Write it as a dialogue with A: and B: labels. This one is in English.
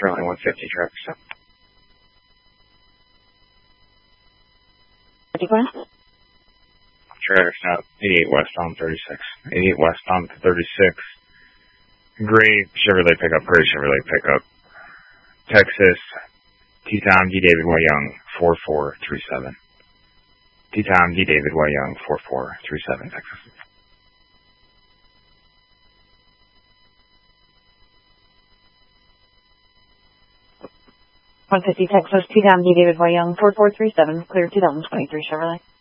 A: Runway 150, traffic stop. Traffic stop, 88 westbound 36. 88 westbound 36. Gray Chevrolet pickup, gray Chevrolet pickup. Texas, T-Town D. David Y. Young, 4437. T-Town D. David Y. Young, 4437, Texas.
B: 150 Texas, T-Town D. David Y. Young, 4437, clear 2023 Chevrolet.